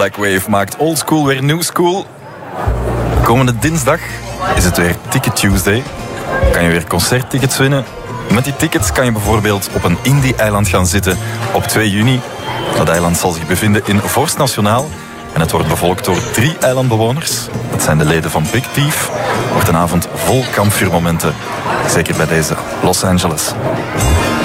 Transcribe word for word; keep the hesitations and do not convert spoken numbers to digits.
Black Wave maakt old school weer new school. Komende dinsdag is het weer Ticket Tuesday. Kan je weer concerttickets winnen. Met die tickets kan je bijvoorbeeld op een indie-eiland gaan zitten op twee juni. Dat eiland zal zich bevinden in Vorst Nationaal. En het wordt bevolkt door drie eilandbewoners. Dat zijn de leden van Big Thief. Het wordt een avond vol kampvuurmomenten. Zeker bij deze Los Angeles.